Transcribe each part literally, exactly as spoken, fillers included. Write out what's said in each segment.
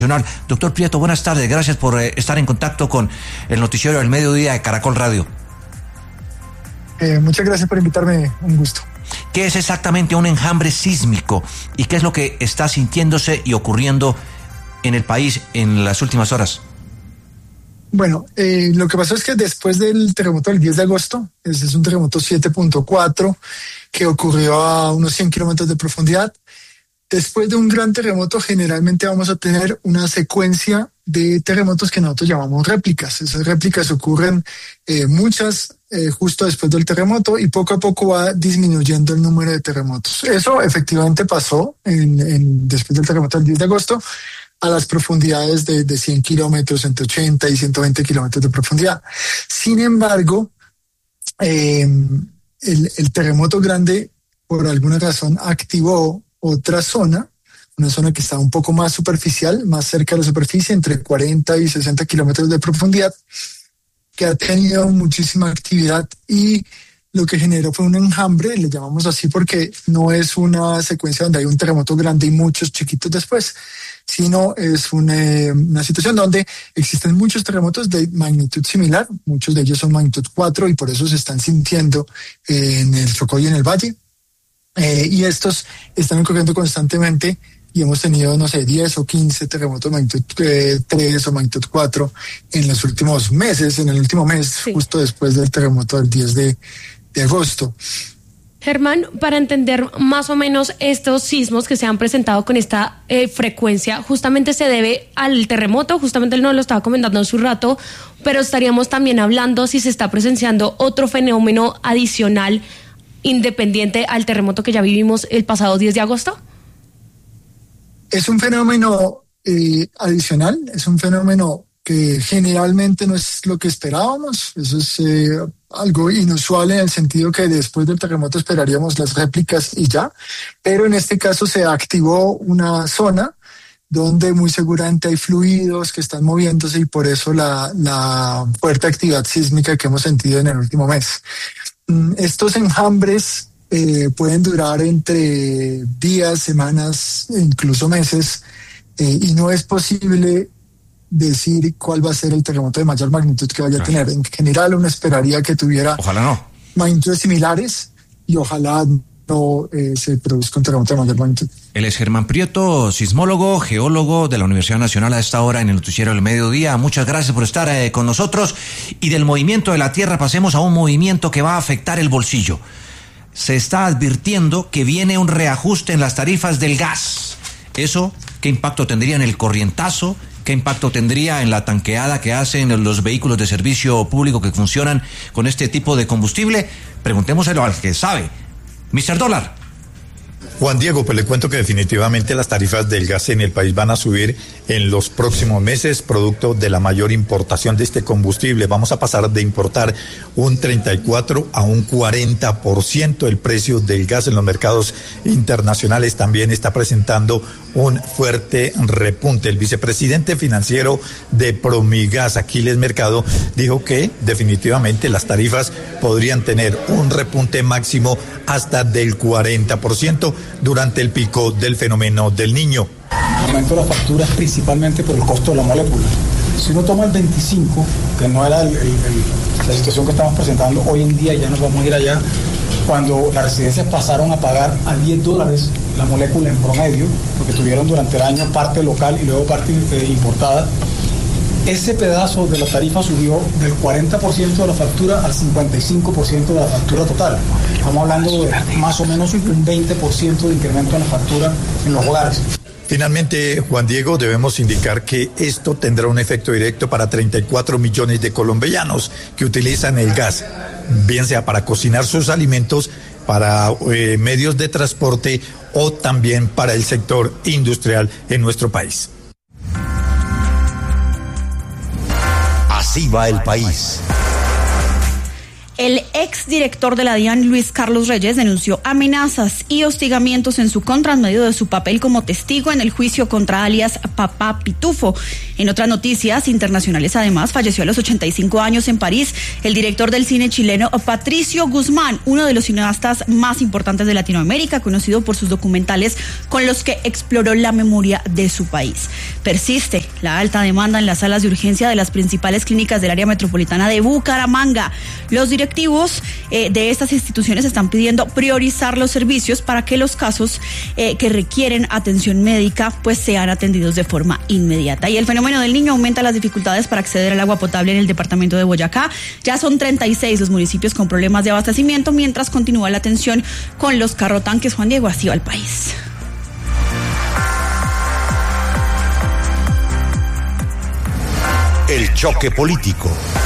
Doctor Prieto, buenas tardes. Gracias por eh, estar en contacto con el noticiero del mediodía de Caracol Radio. Eh, muchas gracias por invitarme, un gusto. ¿Qué es exactamente un enjambre sísmico y qué es lo que está sintiéndose y ocurriendo en el país en las últimas horas? Bueno, eh, lo que pasó es que después del terremoto del diez de agosto, ese es un terremoto siete punto cuatro que ocurrió a unos cien kilómetros de profundidad. Después de un gran terremoto, generalmente vamos a tener una secuencia de terremotos que nosotros llamamos réplicas. Esas réplicas ocurren eh, muchas eh, justo después del terremoto y poco a poco va disminuyendo el número de terremotos. Eso efectivamente pasó en, en, después del terremoto del diez de agosto a las profundidades de, de cien kilómetros, entre ochenta y ciento veinte kilómetros de profundidad. Sin embargo, eh, el, el terremoto grande, por alguna razón, activó otra zona, una zona que está un poco más superficial, más cerca de la superficie, entre cuarenta y sesenta kilómetros de profundidad, que ha tenido muchísima actividad y lo que generó fue un enjambre, le llamamos así porque no es una secuencia donde hay un terremoto grande y muchos chiquitos después, sino es una, una situación donde existen muchos terremotos de magnitud similar, muchos de ellos son magnitud cuatro y por eso se están sintiendo en el Chocó y en el Valle. Eh, y estos están ocurriendo constantemente y hemos tenido, no sé, diez o quince terremotos de magnitud eh, tres o magnitud cuatro en los últimos meses, en el último mes, sí. Justo después del terremoto del diez de agosto. Germán, para entender más o menos estos sismos que se han presentado con esta eh, frecuencia, justamente se debe al terremoto, justamente él nos lo estaba comentando hace un rato, pero estaríamos también hablando si se está presenciando otro fenómeno adicional independiente al terremoto que ya vivimos el pasado diez de agosto? Es un fenómeno eh, adicional, es un fenómeno que generalmente no es lo que esperábamos, eso es eh, algo inusual en el sentido que después del terremoto esperaríamos las réplicas y ya, pero en este caso se activó una zona donde muy seguramente hay fluidos que están moviéndose y por eso la, la fuerte actividad sísmica que hemos sentido en el último mes. Estos enjambres eh, pueden durar entre días, semanas, incluso meses, eh, y no es posible decir cuál va a ser el terremoto de mayor magnitud que vaya a tener. En general uno esperaría que tuviera ojalá no. magnitudes similares y ojalá no eh, se produzca un terremoto de mayor magnitud. Él es Germán Prieto, sismólogo, geólogo de la Universidad Nacional a esta hora en el noticiero del mediodía. Muchas gracias por estar eh, con nosotros. Y del movimiento de la Tierra pasemos a un movimiento que va a afectar el bolsillo. Se está advirtiendo que viene un reajuste en las tarifas del gas. ¿Eso qué impacto tendría en el corrientazo? ¿Qué impacto tendría en la tanqueada que hacen los vehículos de servicio público que funcionan con este tipo de combustible? Preguntémoselo al que sabe. mister Dólar. Juan Diego, pues le cuento que definitivamente las tarifas del gas en el país van a subir en los próximos meses, producto de la mayor importación de este combustible. Vamos a pasar de importar un treinta y cuatro a un cuarenta por ciento. El precio del gas en los mercados internacionales también está presentando un fuerte repunte. El vicepresidente financiero de Promigas, Aquiles Mercado, dijo que definitivamente las tarifas podrían tener un repunte máximo hasta del cuarenta por ciento durante el pico del fenómeno del Niño. El aumento de las facturas principalmente por el costo de la molécula. Si uno toma el veinticinco, que no era el, el, el, la situación que estamos presentando, hoy en día ya nos vamos a ir allá, cuando las residencias pasaron a pagar a diez dólares la molécula en promedio, porque tuvieron durante el año parte local y luego parte eh, importada. Ese pedazo de la tarifa subió del cuarenta por ciento de la factura al cincuenta y cinco por ciento de la factura total. Estamos hablando de más o menos un veinte por ciento de incremento en la factura en los hogares. Finalmente, Juan Diego, debemos indicar que esto tendrá un efecto directo para treinta y cuatro millones de colombianos que utilizan el gas, bien sea para cocinar sus alimentos, para eh, medios de transporte o también para el sector industrial en nuestro país. Así va el país. El exdirector de la DIAN, Luis Carlos Reyes, denunció amenazas y hostigamientos en su contra en medio de su papel como testigo en el juicio contra alias Papá Pitufo. En otras noticias internacionales, además, falleció a los ochenta y cinco años en París el director del cine chileno Patricio Guzmán, uno de los cineastas más importantes de Latinoamérica, conocido por sus documentales con los que exploró la memoria de su país. Persiste la alta demanda en las salas de urgencia de las principales clínicas del área metropolitana de Bucaramanga. Los directivos eh, de estas instituciones están pidiendo priorizar los servicios para que los casos eh, que requieren atención médica pues sean atendidos de forma inmediata. Y el fenómeno del Niño aumenta las dificultades para acceder al agua potable en el departamento de Boyacá. Ya son treinta y seis los municipios con problemas de abastecimiento, mientras continúa la tensión con los carrotanques. Juan Diego, así va el país. El choque político.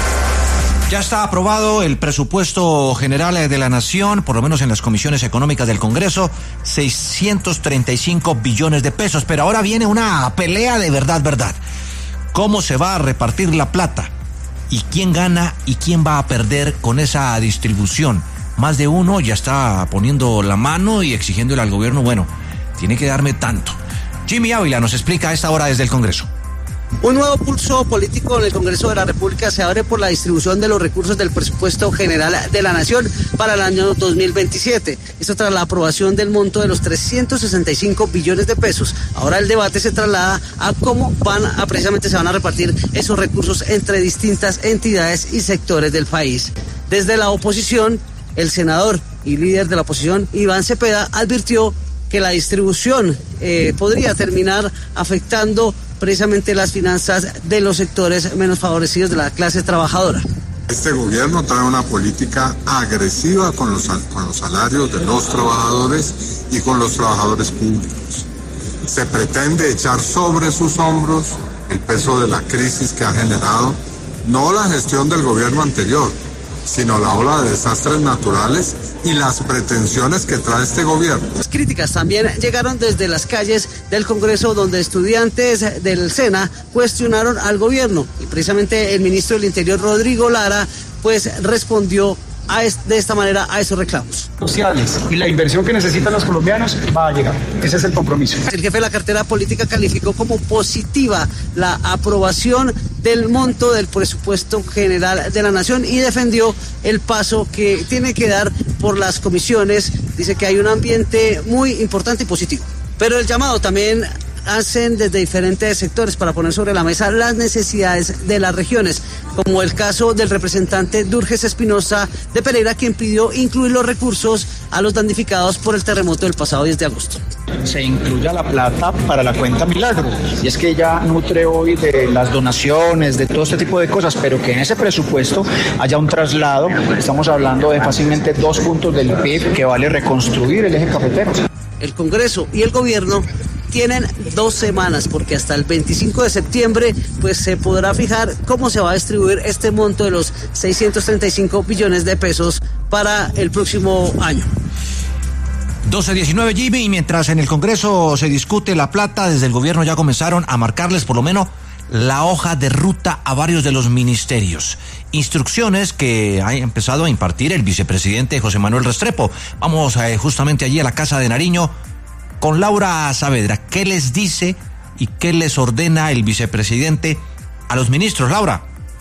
Ya está aprobado el presupuesto general de la Nación, por lo menos en las comisiones económicas del Congreso, seiscientos treinta y cinco billones de pesos. Pero ahora viene una pelea de verdad, verdad. ¿Cómo se va a repartir la plata? ¿Y quién gana y quién va a perder con esa distribución? Más de uno ya está poniendo la mano y exigiéndole al gobierno, bueno, tiene que darme tanto. Jimmy Ávila nos explica a esta hora desde el Congreso. Un nuevo pulso político en el Congreso de la República se abre por la distribución de los recursos del presupuesto general de la Nación para el año dos mil veintisiete. Esto tras la aprobación del monto de los trescientos sesenta y cinco billones de pesos. Ahora el debate se traslada a cómo van a precisamente se van a repartir esos recursos entre distintas entidades y sectores del país. Desde la oposición, el senador y líder de la oposición, Iván Cepeda, advirtió que la distribución eh, podría terminar afectando precisamente las finanzas de los sectores menos favorecidos de la clase trabajadora. Este gobierno trae una política agresiva con los, con los salarios de los trabajadores y con los trabajadores públicos. Se pretende echar sobre sus hombros el peso de la crisis que ha generado, no la gestión del gobierno anterior, sino la ola de desastres naturales y las pretensiones que trae este gobierno. Las críticas también llegaron desde las calles del Congreso, donde estudiantes del SENA cuestionaron al gobierno y precisamente el ministro del Interior, Rodrigo Lara, pues respondió a es, de esta manera a esos reclamos sociales, y la inversión que necesitan los colombianos va a llegar. Ese es el compromiso. El jefe de la cartera política calificó como positiva la aprobación del monto del presupuesto general de la Nación y defendió el paso que tiene que dar por las comisiones. Dice que hay un ambiente muy importante y positivo. Pero el llamado también hacen desde diferentes sectores para poner sobre la mesa las necesidades de las regiones, como el caso del representante Durges Espinosa de Pereira, quien pidió incluir los recursos a los damnificados por el terremoto del pasado diez de agosto. Se incluya la plata para la cuenta Milagro, y es que ella nutre hoy de las donaciones, de todo este tipo de cosas, pero que en ese presupuesto haya un traslado. Estamos hablando de fácilmente dos puntos del P I B que vale reconstruir el eje cafetero. El Congreso y el gobierno tienen dos semanas, porque hasta el veinticinco de septiembre pues se podrá fijar cómo se va a distribuir este monto de los seiscientos treinta y cinco billones de pesos para el próximo año. doce diecinueve, Jimmy, y mientras en el Congreso se discute la plata, desde el gobierno ya comenzaron a marcarles por lo menos la hoja de ruta a varios de los ministerios. Instrucciones que ha empezado a impartir el vicepresidente José Manuel Restrepo. Vamos eh, justamente allí a la Casa de Nariño con Laura Saavedra. ¿Qué les dice y qué les ordena el vicepresidente a los ministros, Laura?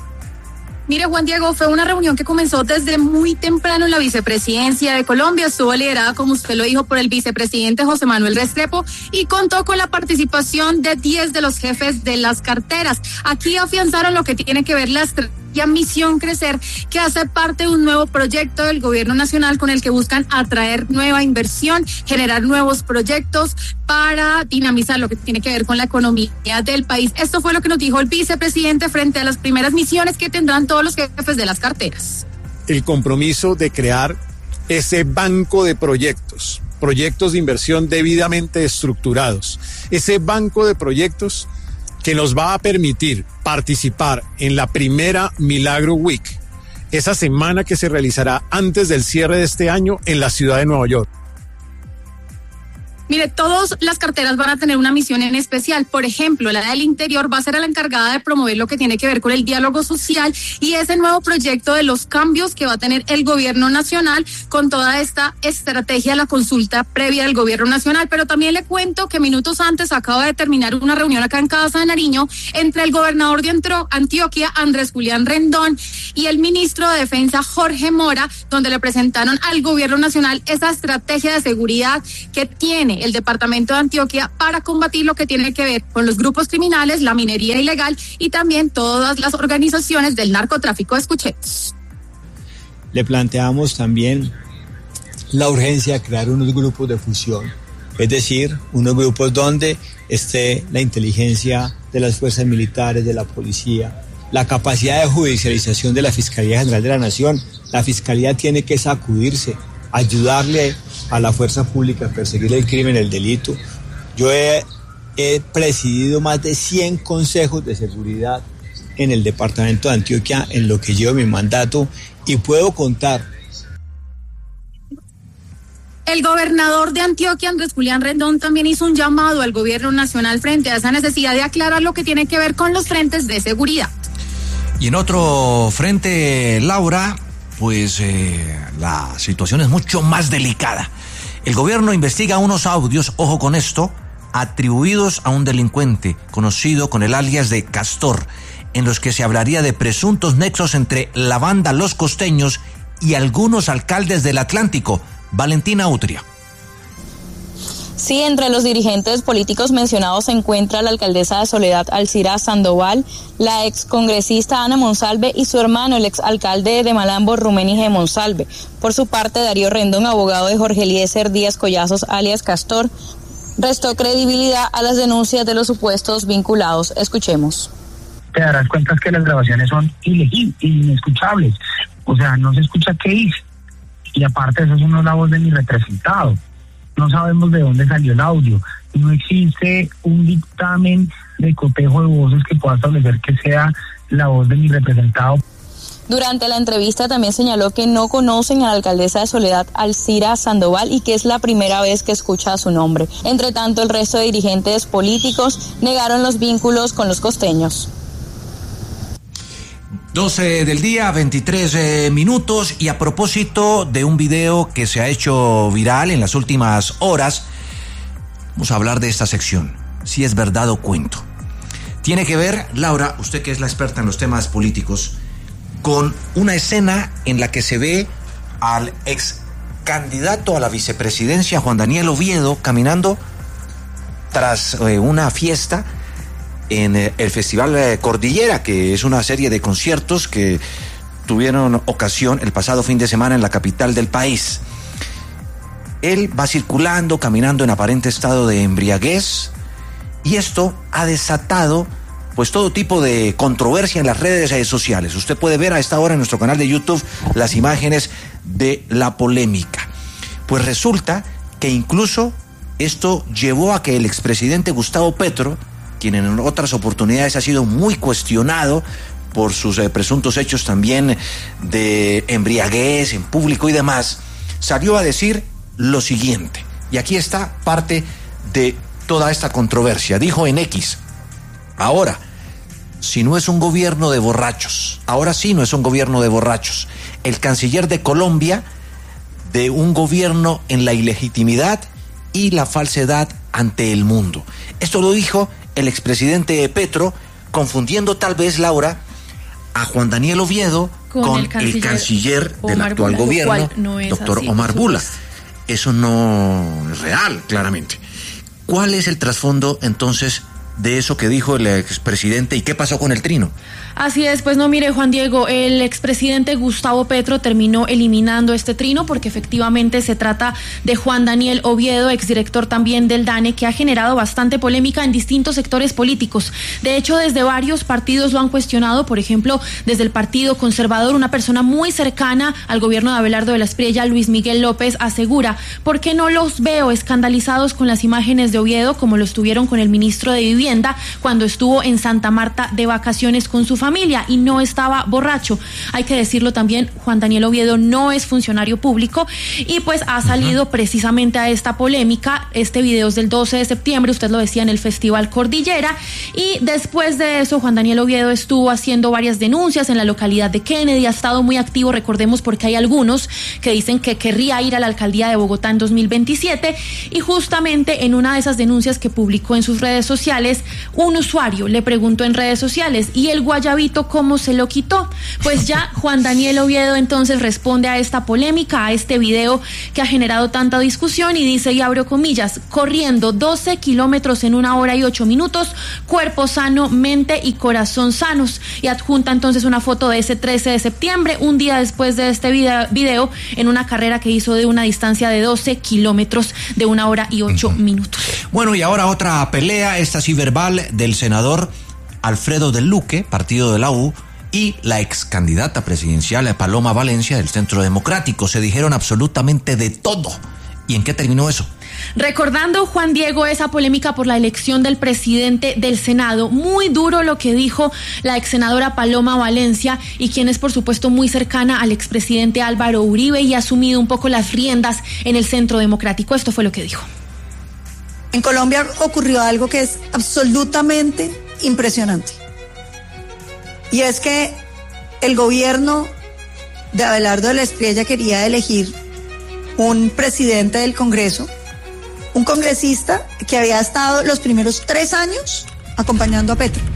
Mire, Juan Diego, fue una reunión que comenzó desde muy temprano en la vicepresidencia de Colombia. Estuvo liderada, como usted lo dijo, por el vicepresidente José Manuel Restrepo y contó con la participación de diez de los jefes de las carteras. Aquí afianzaron lo que tiene que ver la estrategia Misión Crecer, que hace parte de un nuevo proyecto del gobierno nacional con el que buscan atraer nueva inversión, generar nuevos proyectos para dinamizar lo que tiene que ver con la economía del país. Esto fue lo que nos dijo el vicepresidente frente a las primeras misiones que tendrán todos los jefes de las carteras. El compromiso de crear ese banco de proyectos, proyectos de inversión debidamente estructurados, ese banco de proyectos que nos va a permitir participar en la primera Milagro Week, esa semana que se realizará antes del cierre de este año en la ciudad de Nueva York. Mire, todas las carteras van a tener una misión en especial. Por ejemplo, la del Interior va a ser la encargada de promover lo que tiene que ver con el diálogo social y ese nuevo proyecto de los cambios que va a tener el gobierno nacional con toda esta estrategia de la consulta previa del gobierno nacional. Pero también le cuento que minutos antes acaba de terminar una reunión acá en Casa de Nariño entre el gobernador de Antioquia, Andrés Julián Rendón, y el ministro de Defensa, Jorge Mora, donde le presentaron al gobierno nacional esa estrategia de seguridad que tiene el departamento de Antioquia para combatir lo que tiene que ver con los grupos criminales, la minería ilegal y también todas las organizaciones del narcotráfico. Escuchemos. Le planteamos también la urgencia de crear unos grupos de fusión, es decir, unos grupos donde esté la inteligencia de las fuerzas militares, de la policía, la capacidad de judicialización de la Fiscalía General de la Nación. La Fiscalía tiene que sacudirse, ayudarle a la fuerza pública a perseguir el crimen, el delito. Yo he, he presidido más de cien consejos de seguridad en el departamento de Antioquia en lo que llevo mi mandato y puedo contar. El gobernador de Antioquia, Andrés Julián Rendón, también hizo un llamado al gobierno nacional frente a esa necesidad de aclarar lo que tiene que ver con los frentes de seguridad. Y en otro frente, Laura, pues eh, la situación es mucho más delicada. El gobierno investiga unos audios, ojo con esto, atribuidos a un delincuente conocido con el alias de Castor, en los que se hablaría de presuntos nexos entre la banda Los Costeños y algunos alcaldes del Atlántico. Valentina Utria. Sí, entre los dirigentes políticos mencionados se encuentra la alcaldesa de Soledad, Alcira Sandoval, la excongresista Ana Monsalve y su hermano, el exalcalde de Malambo, Rumeni G. Monsalve. Por su parte, Darío Rendón, abogado de Jorge Eliezer Díaz Collazos, alias Castor, restó credibilidad a las denuncias de los supuestos vinculados. Escuchemos. Te darás cuenta que las grabaciones son ilegibles, inescuchables. O sea, no se escucha qué dice. Y aparte, eso es la voz de mi representado. No sabemos de dónde salió el audio. No existe un dictamen de cotejo de voces que pueda establecer que sea la voz de mi representado. Durante la entrevista también señaló que no conocen a la alcaldesa de Soledad, Alcira Sandoval, y que es la primera vez que escucha su nombre. Entre tanto, el resto de dirigentes políticos negaron los vínculos con los costeños. doce del día, veintitrés eh, minutos, y a propósito de un video que se ha hecho viral en las últimas horas, vamos a hablar de esta sección, si es verdad o cuento. Tiene que ver, Laura, usted que es la experta en los temas políticos, con una escena en la que se ve al ex candidato a la vicepresidencia, Juan Daniel Oviedo, caminando tras eh, una fiesta en el Festival Cordillera, que es una serie de conciertos que tuvieron ocasión el pasado fin de semana en la capital del país. Él va circulando, caminando en aparente estado de embriaguez, y esto ha desatado pues todo tipo de controversia en las redes sociales. Usted puede ver a esta hora en nuestro canal de YouTube las imágenes de la polémica. Pues resulta que incluso esto llevó a que el expresidente Gustavo Petro, quien en otras oportunidades ha sido muy cuestionado por sus eh, presuntos hechos también de embriaguez en público y demás, salió a decir lo siguiente. Y aquí está parte de toda esta controversia. Dijo en X: ahora, si no es un gobierno de borrachos, ahora sí no es un gobierno de borrachos. El canciller de Colombia, de un gobierno en la ilegitimidad y la falsedad ante el mundo. Esto lo dijo el expresidente Petro, confundiendo tal vez, Laura, a Juan Daniel Oviedo con, con el canciller, el canciller del actual Bula, gobierno, no doctor así, Omar Bula. Eso no es real, claramente. ¿Cuál es el trasfondo entonces de eso que dijo el expresidente y qué pasó con el trino? Así es, pues no, mire, Juan Diego, el expresidente Gustavo Petro terminó eliminando este trino porque efectivamente se trata de Juan Daniel Oviedo, exdirector también del DANE, que ha generado bastante polémica en distintos sectores políticos. De hecho, desde varios partidos lo han cuestionado, por ejemplo, desde el Partido Conservador, una persona muy cercana al gobierno de Abelardo de la Espriella, Luis Miguel López, asegura: ¿por qué no los veo escandalizados con las imágenes de Oviedo como lo estuvieron con el ministro de Vivienda? vivienda cuando estuvo en Santa Marta de vacaciones con su familia y no estaba borracho. Hay que decirlo también, Juan Daniel Oviedo no es funcionario público y pues ha salido uh-huh. precisamente a esta polémica. Este video es del doce de septiembre, usted lo decía, en el Festival Cordillera, y después de eso Juan Daniel Oviedo estuvo haciendo varias denuncias en la localidad de Kennedy, ha estado muy activo, recordemos, porque hay algunos que dicen que querría ir a la alcaldía de Bogotá en dos mil veintisiete, y justamente en una de esas denuncias que publicó en sus redes sociales, un usuario le preguntó en redes sociales: ¿y el guayabito cómo se lo quitó? Pues ya Juan Daniel Oviedo entonces responde a esta polémica, a este video que ha generado tanta discusión, y dice, y abro comillas, corriendo doce kilómetros en una hora y ocho minutos, cuerpo sano, mente y corazón sanos, y adjunta entonces una foto de ese trece de septiembre, un día después de este video, en una carrera que hizo de una distancia de doce kilómetros de una hora y ocho uh-huh. minutos. Bueno, y ahora otra pelea, esta sí verbal, del senador Alfredo del Luque, partido de la U, y la ex candidata presidencial Paloma Valencia del Centro Democrático. Se dijeron absolutamente de todo. ¿Y en qué terminó eso? Recordando, Juan Diego, esa polémica por la elección del presidente del Senado, muy duro lo que dijo la ex senadora Paloma Valencia, y quien es por supuesto muy cercana al expresidente Álvaro Uribe y ha asumido un poco las riendas en el Centro Democrático. Esto fue lo que dijo. En Colombia ocurrió algo que es absolutamente impresionante, y es que el gobierno de Abelardo de la Espriella quería elegir un presidente del Congreso, un congresista que había estado los primeros tres años acompañando a Petro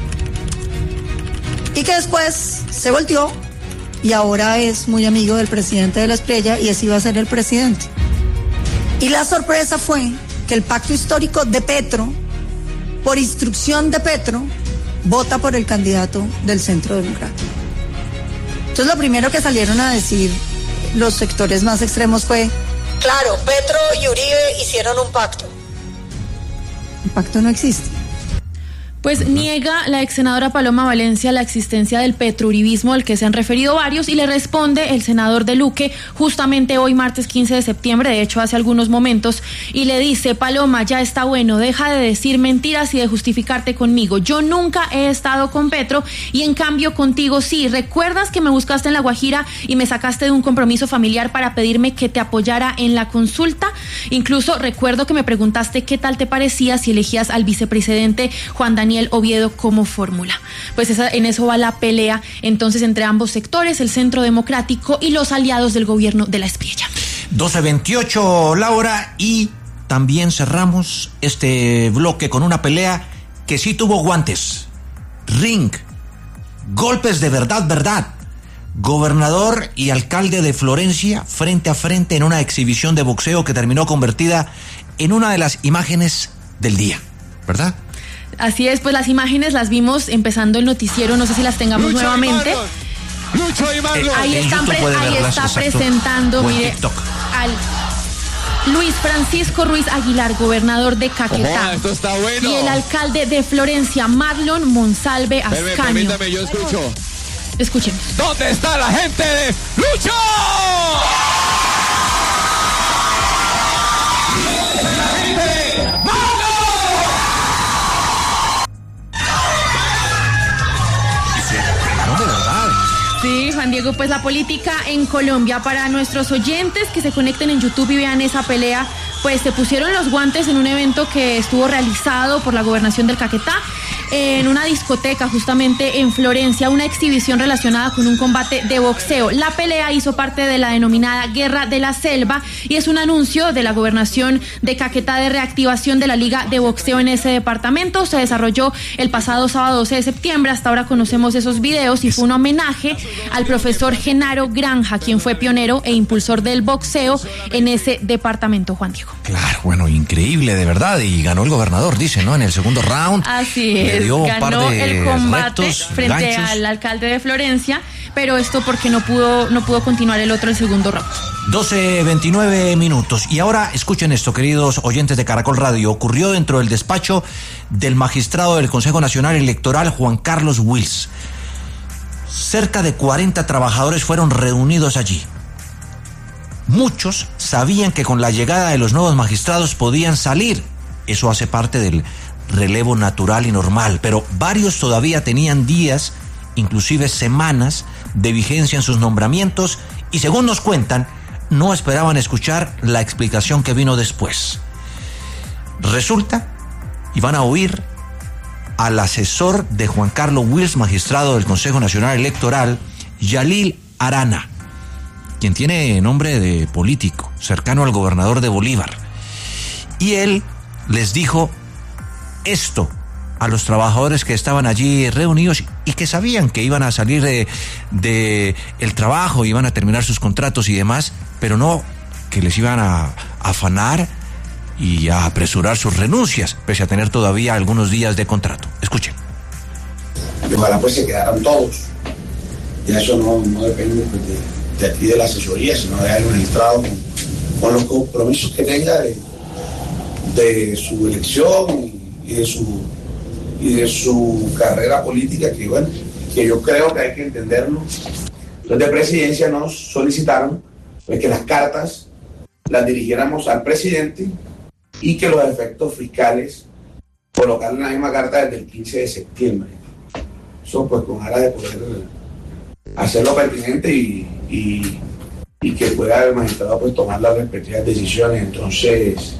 y que después se volteó y ahora es muy amigo del presidente de la Espriella y ese iba a ser el presidente. Y la sorpresa fue que el pacto histórico de Petro, por instrucción de Petro, vota por el candidato del Centro Democrático. Entonces lo primero que salieron a decir los sectores más extremos fue: claro, Petro y Uribe hicieron un pacto. El pacto no existe. Pues niega la ex senadora Paloma Valencia la existencia del petrouribismo al que se han referido varios, y le responde el senador de Luque justamente hoy martes quince de septiembre, de hecho hace algunos momentos, y le dice: Paloma, ya está bueno, deja de decir mentiras y de justificarte conmigo. Yo nunca he estado con Petro y en cambio contigo sí. ¿Recuerdas que me buscaste en La Guajira y me sacaste de un compromiso familiar para pedirme que te apoyara en la consulta? Incluso recuerdo que me preguntaste qué tal te parecía si elegías al vicepresidente Juan Daniel Daniel Oviedo como fórmula. Pues esa, en eso va la pelea entonces entre ambos sectores, el Centro Democrático y los aliados del gobierno de la Espriella. doce veintiocho, Laura, y también cerramos este bloque con una pelea que sí tuvo guantes, ring, golpes de verdad, verdad. Gobernador y alcalde de Florencia frente a frente en una exhibición de boxeo que terminó convertida en una de las imágenes del día, ¿verdad? Así es, pues las imágenes las vimos empezando el noticiero, no sé si las tengamos Lucho nuevamente. Lucho y Marlon. Ahí, están pre- ahí está exacto. presentando, Buen mire, TikTok. al Luis Francisco Ruiz Aguilar, gobernador de Caquetá. Oh, esto está bueno. Y el alcalde de Florencia, Marlon Monsalve Ascanio. Permítame, yo escucho. Escuchemos. ¿Dónde está la gente de Lucho? Sí, Juan Diego, pues la política en Colombia. Para nuestros oyentes que se conecten en YouTube y vean esa pelea, pues se pusieron los guantes en un evento que estuvo realizado por la gobernación del Caquetá, en una discoteca justamente en Florencia, una exhibición relacionada con un combate de boxeo. La pelea hizo parte de la denominada Guerra de la Selva y es un anuncio de la gobernación de Caquetá de reactivación de la liga de boxeo en ese departamento. Se desarrolló el pasado sábado doce de septiembre, hasta ahora conocemos esos videos, y fue un homenaje al profesor Genaro Granja, quien fue pionero e impulsor del boxeo en ese departamento, Juan Diego. Claro, bueno, increíble de verdad, y ganó el gobernador, dice, ¿no? En el segundo round. Así es, dio un ganó par de el combate retos, frente ganchos. al alcalde de Florencia, pero esto porque no pudo, no pudo continuar el otro, el segundo round. doce veintinueve minutos. Y ahora escuchen esto, queridos oyentes de Caracol Radio. Ocurrió dentro del despacho del magistrado del Consejo Nacional Electoral, Juan Carlos Wills. Cerca de cuarenta trabajadores fueron reunidos allí. Muchos sabían que con la llegada de los nuevos magistrados podían salir. Eso hace parte del relevo natural y normal, pero varios todavía tenían días, inclusive semanas, de vigencia en sus nombramientos y, según nos cuentan, no esperaban escuchar la explicación que vino después. Resulta, y van a oír al asesor de Juan Carlos Wills, magistrado del Consejo Nacional Electoral, Yalil Arana, quien tiene nombre de político, cercano al gobernador de Bolívar. Y él les dijo esto a los trabajadores que estaban allí reunidos y que sabían que iban a salir de, de el trabajo, iban a terminar sus contratos y demás, pero no que les iban a afanar y a apresurar sus renuncias, pese a tener todavía algunos días de contrato. Escuchen. Y ojalá pues se quedaran todos. Y eso no, no depende pues, de, de aquí de la asesoría, sino de el magistrado con, con los compromisos que tenga de, de su elección y, y de su y de su carrera política, que bueno, que yo creo que hay que entenderlo. Los de presidencia nos solicitaron pues, que las cartas las dirigiéramos al presidente y que los efectos fiscales colocarle la misma carta desde el quince de septiembre. Eso pues con aras de poder hacerlo pertinente y, y, y que pueda el magistrado pues tomar las respectivas decisiones, entonces,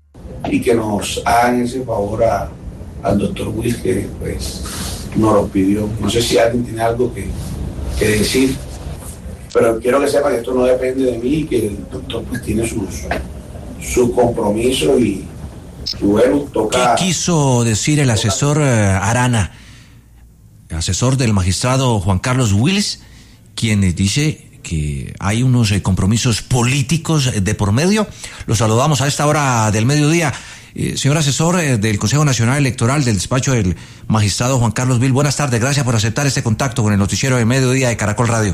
y que nos hagan ese favor a, al doctor Wills, que pues nos lo pidió. No sé si alguien tiene algo que, que decir, pero quiero que sepan que esto no depende de mí y que el doctor pues tiene sus su compromiso y, y bueno, toca... ¿Qué quiso decir el asesor uh, Arana, asesor del magistrado Juan Carlos Wills, quien dice que hay unos eh, compromisos políticos de por medio? Lo saludamos a esta hora del mediodía. Eh, señor asesor eh, del Consejo Nacional Electoral, del despacho del magistrado Juan Carlos Wills, buenas tardes, gracias por aceptar este contacto con el noticiero de mediodía de Caracol Radio.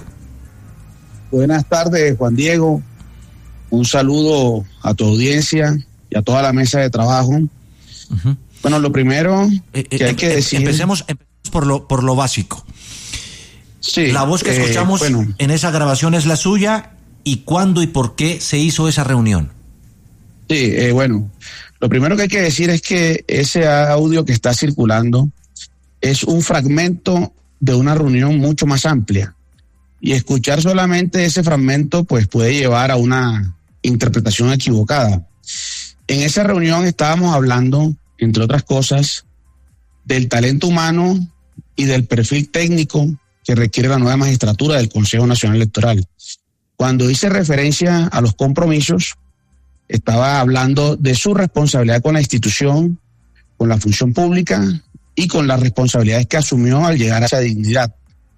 Buenas tardes, Juan Diego. Un saludo a tu audiencia y a toda la mesa de trabajo. Uh-huh. Bueno, lo primero que eh, hay que decir... Empecemos, empecemos por lo por lo básico. Sí. La voz que escuchamos eh, bueno. en esa grabación es la suya. ¿Y cuándo y por qué se hizo esa reunión? Sí, eh, bueno, lo primero que hay que decir es que ese audio que está circulando es un fragmento de una reunión mucho más amplia. Y escuchar solamente ese fragmento pues puede llevar a una interpretación equivocada. En esa reunión estábamos hablando, entre otras cosas, del talento humano y del perfil técnico que requiere la nueva magistratura del Consejo Nacional Electoral. Cuando hice referencia a los compromisos, estaba hablando de su responsabilidad con la institución, con la función pública y con las responsabilidades que asumió al llegar a esa dignidad.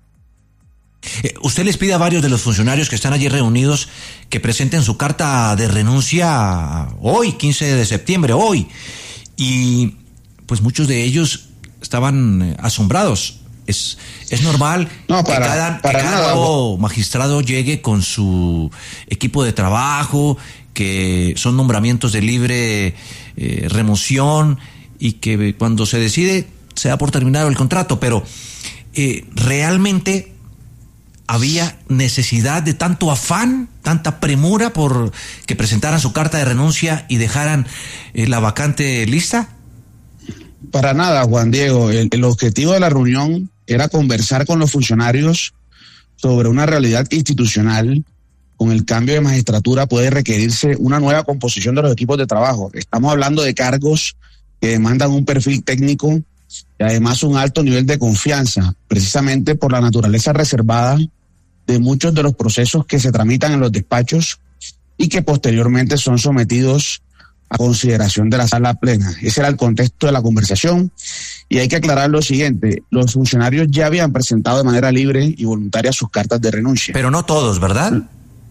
Eh, usted les pide a varios de los funcionarios que están allí reunidos que presenten su carta de renuncia hoy, quince de septiembre, hoy. Y pues muchos de ellos estaban eh, asombrados. Es, es normal no, para, que cada, para que cada nada, nuevo magistrado llegue con su equipo de trabajo, que son nombramientos de libre eh, remoción y que cuando se decide se da por terminado el contrato, pero eh, realmente había necesidad de tanto afán, tanta premura por que presentaran su carta de renuncia y dejaran eh, la vacante lista. Para nada, Juan Diego. El, el objetivo de la reunión era conversar con los funcionarios sobre una realidad institucional. Con el cambio de magistratura puede requerirse una nueva composición de los equipos de trabajo. Estamos hablando de cargos que demandan un perfil técnico y además un alto nivel de confianza, precisamente por la naturaleza reservada de muchos de los procesos que se tramitan en los despachos y que posteriormente son sometidos a consideración de la sala plena. Ese era el contexto de la conversación y hay que aclarar lo siguiente: los funcionarios ya habían presentado de manera libre y voluntaria sus cartas de renuncia. Pero no todos, ¿verdad?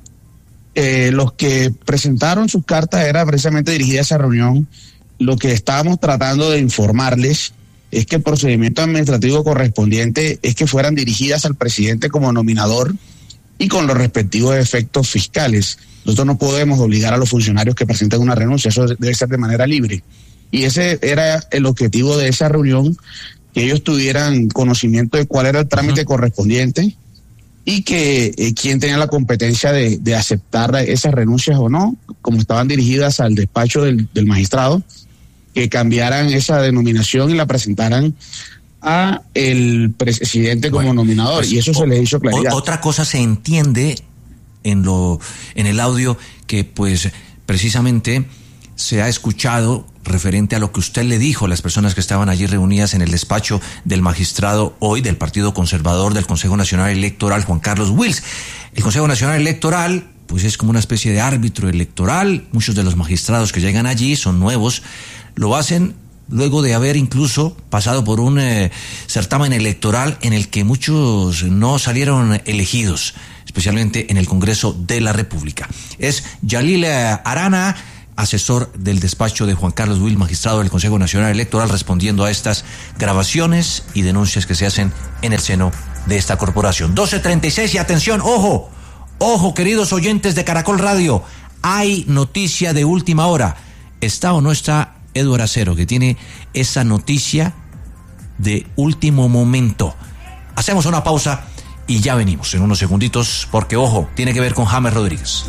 Eh, los que presentaron sus cartas era precisamente dirigida a esa reunión. Lo que estábamos tratando de informarles es que el procedimiento administrativo correspondiente es que fueran dirigidas al presidente como nominador y con los respectivos efectos fiscales. Nosotros no podemos obligar a los funcionarios que presenten una renuncia, eso debe ser de manera libre. Y ese era el objetivo de esa reunión, que ellos tuvieran conocimiento de cuál era el trámite uh-huh. correspondiente y que eh, quién tenía la competencia de, de aceptar esas renuncias o no, como estaban dirigidas al despacho del, del magistrado, que cambiaran esa denominación y la presentaran a el presidente como bueno, nominador, pues, y eso o, se le hizo claridad. Otra cosa se entiende en lo en el audio que pues precisamente se ha escuchado referente a lo que usted le dijo a las personas que estaban allí reunidas en el despacho del magistrado hoy del Partido Conservador del Consejo Nacional Electoral, Juan Carlos Wills. El Consejo Nacional Electoral pues es como una especie de árbitro electoral. Muchos de los magistrados que llegan allí son nuevos, lo hacen luego de haber incluso pasado por un eh, certamen electoral en el que muchos no salieron elegidos, especialmente en el Congreso de la República. Es Yalil Arana, asesor del despacho de Juan Carlos Wills, magistrado del Consejo Nacional Electoral, respondiendo a estas grabaciones y denuncias que se hacen en el seno de esta corporación. doce treinta y seis y atención, ojo, ojo queridos oyentes de Caracol Radio, hay noticia de última hora. ¿Está o no está Edward Acero, que tiene esa noticia de último momento? Hacemos una pausa y ya venimos en unos segunditos, porque ojo, tiene que ver con James Rodríguez.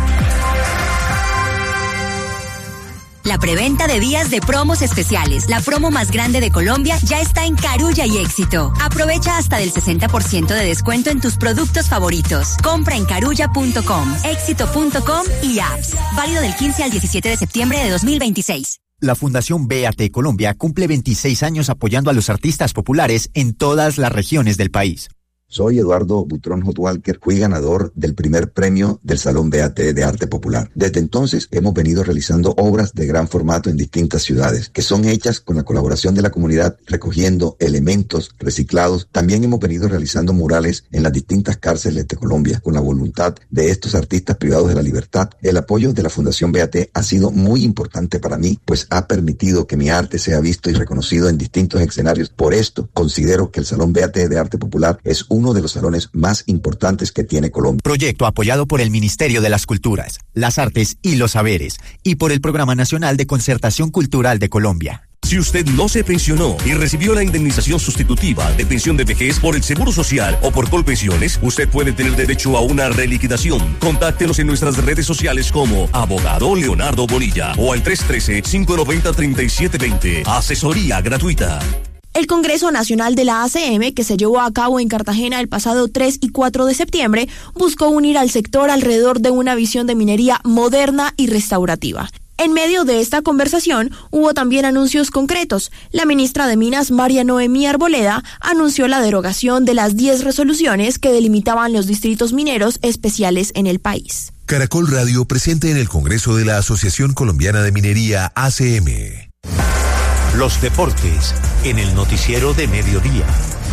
La preventa de días de promos especiales, la promo más grande de Colombia, ya está en Carulla y Éxito. Aprovecha hasta del sesenta por ciento de descuento en tus productos favoritos. Compra en carulla punto com, éxito punto com y apps. Válido del quince al diecisiete de septiembre de dos mil veintiséis. La Fundación B A T Colombia cumple veintiséis años apoyando a los artistas populares en todas las regiones del país. Soy Eduardo Butrón Hotwalker, fui ganador del primer premio del Salón B A T de Arte Popular. Desde entonces hemos venido realizando obras de gran formato en distintas ciudades, que son hechas con la colaboración de la comunidad, recogiendo elementos reciclados. También hemos venido realizando murales en las distintas cárceles de Colombia, con la voluntad de estos artistas privados de la libertad. El apoyo de la Fundación B A T ha sido muy importante para mí, pues ha permitido que mi arte sea visto y reconocido en distintos escenarios. Por esto, considero que el Salón B A T de Arte Popular es un uno de los salones más importantes que tiene Colombia. Proyecto apoyado por el Ministerio de las Culturas, las Artes y los Saberes y por el Programa Nacional de Concertación Cultural de Colombia. Si usted no se pensionó y recibió la indemnización sustitutiva de pensión de vejez por el Seguro Social o por Colpensiones, usted puede tener derecho a una reliquidación. Contáctenos en nuestras redes sociales como Abogado Leonardo Bonilla o al tres uno tres, cinco nueve cero, tres siete dos cero. Asesoría gratuita. El Congreso Nacional de la A C M, que se llevó a cabo en Cartagena el pasado tres y cuatro de septiembre, buscó unir al sector alrededor de una visión de minería moderna y restaurativa. En medio de esta conversación hubo también anuncios concretos. La ministra de Minas, María Noemí Arboleda, anunció la derogación de las diez resoluciones que delimitaban los distritos mineros especiales en el país. Caracol Radio presente en el Congreso de la Asociación Colombiana de Minería A C M. Los deportes en el noticiero de mediodía.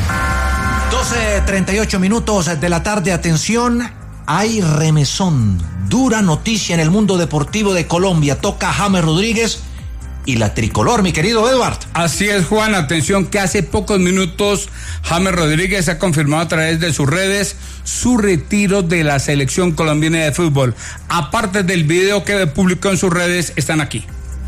doce treinta y ocho minutos de la tarde. Atención, hay remesón. Dura noticia en el mundo deportivo de Colombia. Toca James Rodríguez y la tricolor, mi querido Edward. Así es, Juan. Atención que hace pocos minutos James Rodríguez ha confirmado a través de sus redes su retiro de la selección colombiana de fútbol. Aparte del video que publicó en sus redes, están aquí.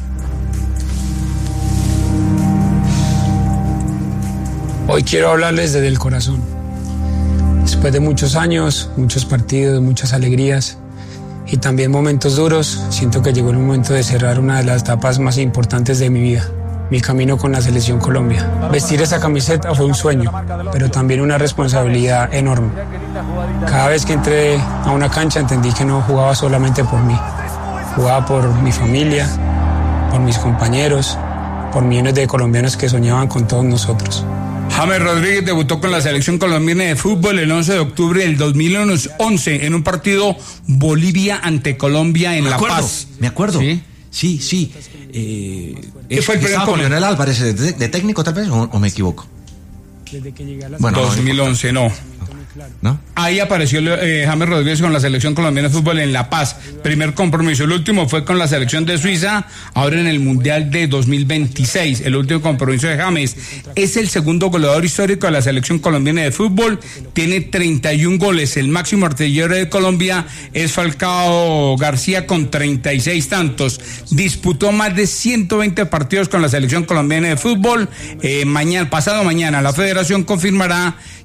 Hoy quiero hablarles desde el corazón. Después de muchos años, muchos partidos, muchas alegrías y también momentos duros, siento que llegó el momento de cerrar una de las etapas más importantes de mi vida, mi camino con la Selección Colombia. Vestir esa camiseta fue un sueño, pero también una responsabilidad enorme. Cada vez que entré a una cancha entendí que no jugaba solamente por mí, jugaba por mi familia, por mis compañeros, por millones de colombianos que soñaban con todos nosotros. James Rodríguez debutó con la selección colombiana de fútbol el once de octubre del dos mil once en un partido Bolivia ante Colombia en me La acuerdo, Paz. Me acuerdo, sí, sí, sí. Eh, ¿Qué fue el primer con Leonel Álvarez de, de técnico tal vez o, o me equivoco? Desde que llegué a la bueno, dos mil once no. ¿No? Ahí apareció eh, James Rodríguez con la selección colombiana de fútbol en La Paz. Primer compromiso. El último fue con la selección de Suiza, ahora en el Mundial de dos mil veintiséis. El último compromiso de James. Es el segundo goleador histórico de la selección colombiana de fútbol. Tiene treinta y un goles. El máximo artillero de Colombia es Falcao García con treinta y seis tantos. Disputó más de ciento veinte partidos con la selección colombiana de fútbol. Eh, mañana, pasado mañana, la federación confirmará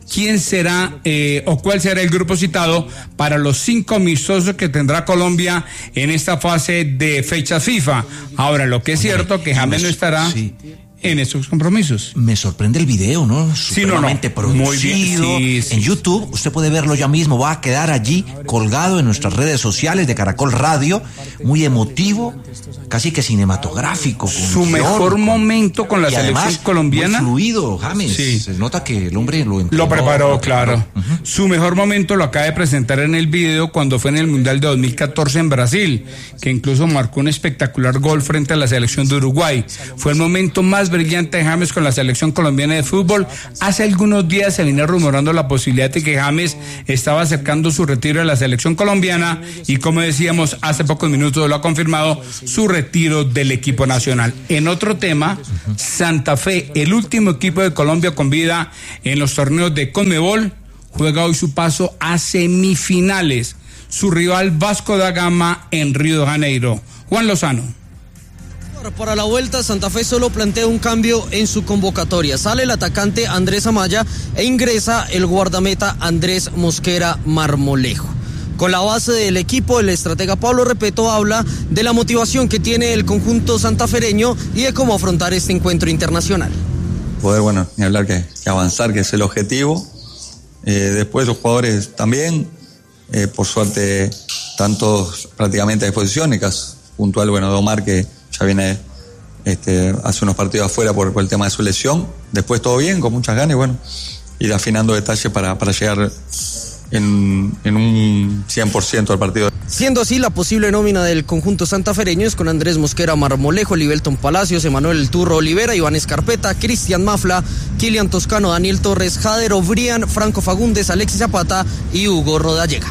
quién será eh, o cuál será el grupo citado para los cinco amistosos que tendrá Colombia en esta fase de fechas FIFA. Ahora, lo que es cierto que James no estará sí. en estos compromisos. Me sorprende el video, ¿no? Supremamente sí, no, no. producido. Muy bien, sí, sí. En YouTube, usted puede verlo ya mismo, va a quedar allí colgado en nuestras redes sociales de Caracol Radio, muy emotivo, casi que cinematográfico. Su mejor con, momento con la selección además, colombiana. Muy fluido, James. Sí. Se nota que el hombre lo entrenó, Lo preparó, lo claro. preparó. Uh-huh. Su mejor momento lo acaba de presentar en el video cuando fue en el Mundial de dos mil catorce en Brasil, que incluso marcó un espectacular gol frente a la selección de Uruguay. Fue el momento más brillante de James con la selección colombiana de fútbol. Hace algunos días se venía rumorando la posibilidad de que James estaba acercando su retiro de la selección colombiana y, como decíamos, hace pocos minutos lo ha confirmado, su retiro del equipo nacional. En otro tema, Santa Fe, el último equipo de Colombia con vida en los torneos de Conmebol, juega hoy su paso a semifinales. Su rival Vasco da Gama en Río de Janeiro. Juan Lozano. Para la vuelta, Santa Fe solo plantea un cambio en su convocatoria. Sale el atacante Andrés Amaya e ingresa el guardameta Andrés Mosquera Marmolejo. Con la base del equipo, el estratega Pablo Repeto habla de la motivación que tiene el conjunto santafereño y de cómo afrontar este encuentro internacional. Poder, bueno, ni hablar que, que avanzar, que es el objetivo. Eh, después los jugadores también, eh, por suerte, están todos prácticamente a disposición. El caso puntual, bueno, de Omar, que ya viene este, hace unos partidos afuera por, por el tema de su lesión. Después todo bien, con muchas ganas y bueno, ir afinando detalles para, para llegar en, en un cien por ciento al partido. Siendo así, la posible nómina del conjunto santafereño es con Andrés Mosquera Marmolejo, Libelton Palacios, Emanuel El Turro Olivera, Iván Escarpeta, Cristian Mafla, Kilian Toscano, Daniel Torres, Jader Obrian, Franco Fagundes, Alexis Zapata y Hugo Rodallega.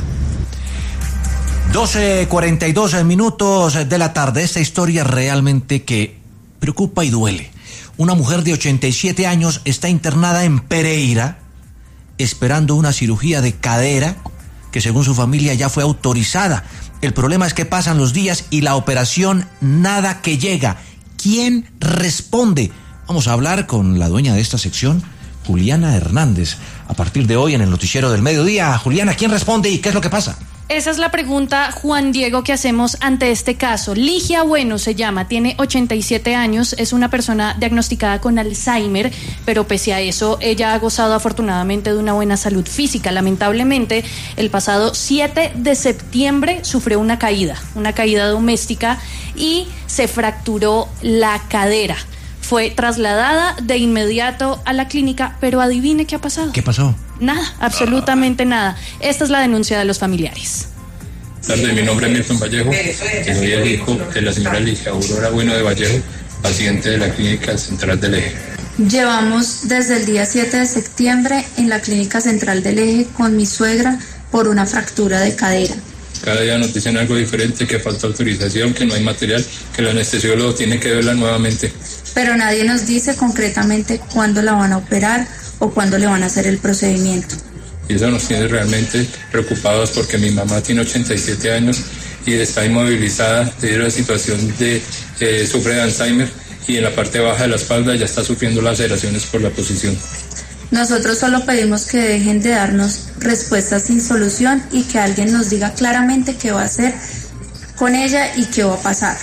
doce cuarenta y dos minutos de la tarde. Esta historia realmente que preocupa y duele. Una mujer de ochenta y siete años está internada en Pereira esperando una cirugía de cadera que según su familia ya fue autorizada. El problema es que pasan los días y la operación nada que llega. ¿Quién responde? Vamos a hablar con la dueña de esta sección, Juliana Hernández, a partir de hoy en el Noticiero del Mediodía. Juliana, ¿quién responde y qué es lo que pasa? Esa es la pregunta, Juan Diego, que hacemos ante este caso. Ligia Bueno se llama, tiene ochenta y siete años, es una persona diagnosticada con Alzheimer, pero pese a eso, ella ha gozado afortunadamente de una buena salud física. Lamentablemente, el pasado siete de septiembre sufrió una caída, una caída doméstica y se fracturó la cadera. Fue trasladada de inmediato a la clínica, pero adivine qué ha pasado. ¿Qué pasó? Nada, absolutamente nada. Esta es la denuncia de los familiares. Tarde, mi nombre es Milton Vallejo, que soy el hijo de la señora Ligia Aurora Bueno de Vallejo, paciente de la Clínica Central del Eje. Llevamos desde el día siete de septiembre en la Clínica Central del Eje con mi suegra por una fractura de cadera. Cada día nos dicen algo diferente, que falta autorización, que no hay material, que el anestesiólogo tiene que verla nuevamente. Pero nadie nos dice concretamente cuándo la van a operar o cuándo le van a hacer el procedimiento. Y eso nos tiene realmente preocupados porque mi mamá tiene ochenta y siete años y está inmovilizada debido a la situación de eh, sufre de Alzheimer y en la parte baja de la espalda ya está sufriendo laceraciones por la posición. Nosotros solo pedimos que dejen de darnos respuestas sin solución y que alguien nos diga claramente qué va a hacer con ella y qué va a pasar.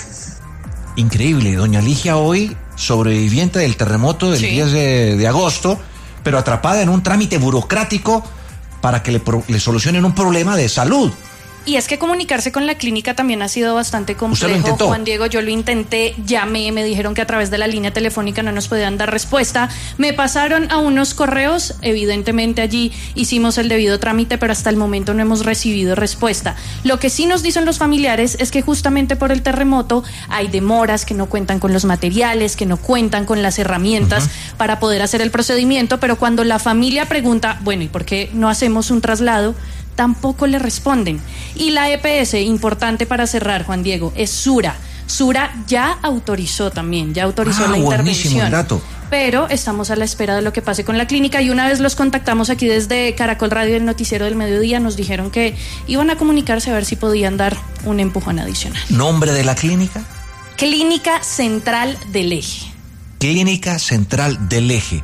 Increíble, doña Ligia hoy sobreviviente del terremoto del sí. diez de, de agosto, pero atrapada en un trámite burocrático para que le, pro, le solucionen un problema de salud. Y es que comunicarse con la clínica también ha sido bastante complejo. ¿Usted lo intentó? Juan Diego, yo lo intenté, llamé, me dijeron que a través de la línea telefónica no nos podían dar respuesta. Me pasaron a unos correos, evidentemente allí hicimos el debido trámite, pero hasta el momento no hemos recibido respuesta. Lo que sí nos dicen los familiares es que justamente por el terremoto hay demoras, que no cuentan con los materiales, que no cuentan con las herramientas uh-huh. para poder hacer el procedimiento, pero cuando la familia pregunta, bueno, ¿y por qué no hacemos un traslado?, tampoco le responden. Y la E P S, importante para cerrar, Juan Diego, es Sura. Sura ya autorizó también, ya autorizó ah, la intervención. Buenísimo el dato. Pero estamos a la espera de lo que pase con la clínica y una vez los contactamos aquí desde Caracol Radio, el Noticiero del Mediodía, nos dijeron que iban a comunicarse a ver si podían dar un empujón adicional. ¿Nombre de la clínica? Clínica Central del Eje. Clínica Central del Eje.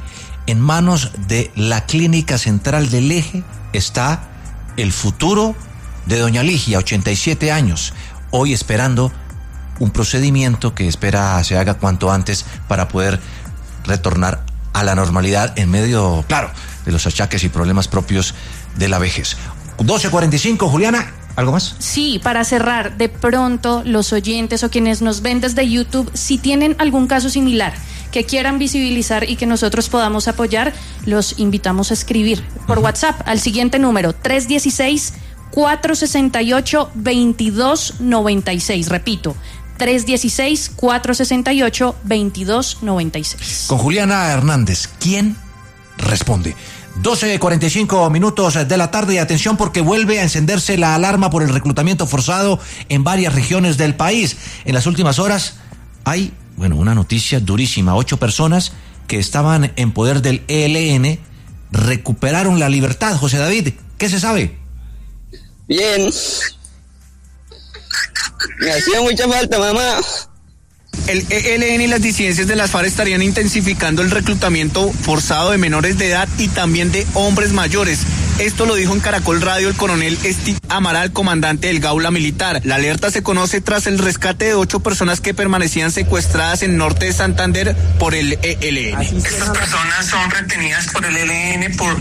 en manos de la Clínica Central del Eje está el futuro de doña Ligia, ochenta y siete años, hoy esperando un procedimiento que espera se haga cuanto antes para poder retornar a la normalidad en medio, claro, de los achaques y problemas propios de la vejez. doce cuarenta y cinco, Juliana, ¿algo más? Sí, para cerrar, de pronto los oyentes o quienes nos ven desde YouTube, si tienen algún caso similar que quieran visibilizar y que nosotros podamos apoyar, los invitamos a escribir por uh-huh. WhatsApp al siguiente número, tres uno seis, cuatro seis ocho, dos dos nueve seis. Repito, tres uno seis, cuatro seis ocho, dos dos nueve seis. Con Juliana Hernández, ¿quién responde? doce cuarenta y cinco minutos de la tarde y atención porque vuelve a encenderse la alarma por el reclutamiento forzado en varias regiones del país. En las últimas horas hay, bueno, una noticia durísima. Ocho personas que estaban en poder del E L N recuperaron la libertad. José David, ¿qué se sabe? Bien. Me hacía mucha falta, mamá. El E L N y las disidencias de las FARC estarían intensificando el reclutamiento forzado de menores de edad y también de hombres mayores. Esto lo dijo en Caracol Radio el coronel Steve Amaral, comandante del Gaula Militar. La alerta se conoce tras el rescate de ocho personas que permanecían secuestradas en norte de Santander por el E L N. Estas personas son retenidas por el E L N por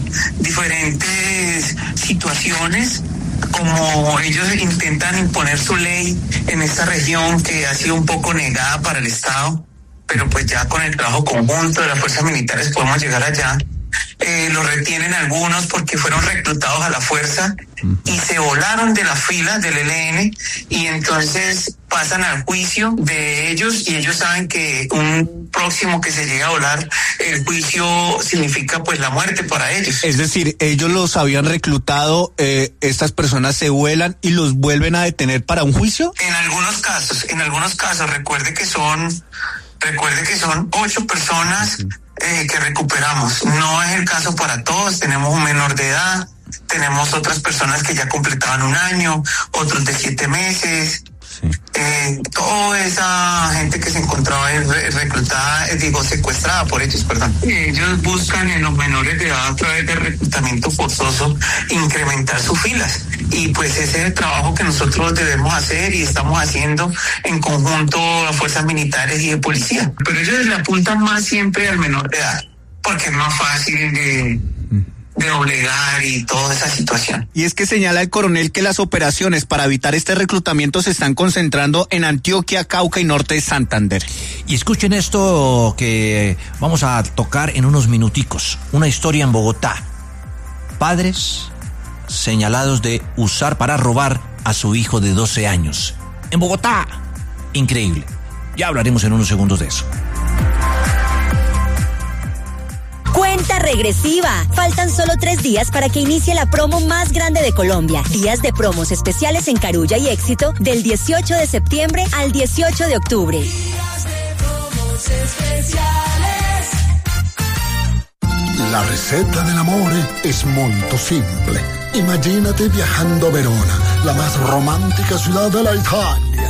diferentes situaciones, como ellos intentan imponer su ley en esta región que ha sido un poco negada para el Estado, pero pues ya con el trabajo conjunto de las fuerzas militares podemos llegar allá. Eh, los retienen algunos porque fueron reclutados a la fuerza y se volaron de las filas del E L N y entonces pasan al juicio de ellos y ellos saben que un próximo que se llegue a volar, el juicio significa pues la muerte para ellos. Es decir, ellos los habían reclutado, eh, estas personas se vuelan y los vuelven a detener para un juicio. En algunos casos, en algunos casos, recuerde que son, recuerde que son ocho personas eh, que recuperamos. No es el caso para todos, tenemos un menor de edad, tenemos otras personas que ya completaban un año, otros de siete meses. Sí. Eh, toda esa gente que se encontraba reclutada, digo, secuestrada por ellos, perdón. Ellos buscan en los menores de edad a través del reclutamiento forzoso incrementar sus filas. Y pues ese es el trabajo que nosotros debemos hacer y estamos haciendo en conjunto las fuerzas militares y de policía. Pero ellos le apuntan más siempre al menor de edad, porque es más fácil de... de obligar y toda esa situación. Y es que señala el coronel que las operaciones para evitar este reclutamiento se están concentrando en Antioquia, Cauca y norte de Santander. Y escuchen esto que vamos a tocar en unos minuticos. Una historia en Bogotá. Padres señalados de usar para robar a su hijo de doce años. En Bogotá. Increíble. Ya hablaremos en unos segundos de eso. Cuenta regresiva. Faltan solo tres días para que inicie la promo más grande de Colombia. Días de promos especiales en Carulla y Éxito del dieciocho de septiembre al dieciocho de octubre. Días de promos especiales. La receta del amor es muy simple. Imagínate viajando a Verona, la más romántica ciudad de la Italia.